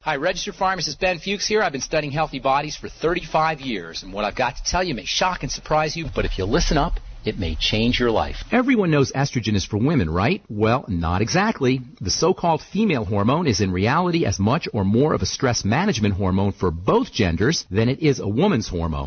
Hi, registered pharmacist Ben Fuchs here. I've been studying healthy bodies for 35 years, and what I've got to tell you may shock and surprise you, but if you listen up, it may change your life. Everyone knows estrogen is for women, right? Well, not exactly. The so-called female hormone is in reality as much or more of a stress management hormone for both genders than it is a woman's hormone.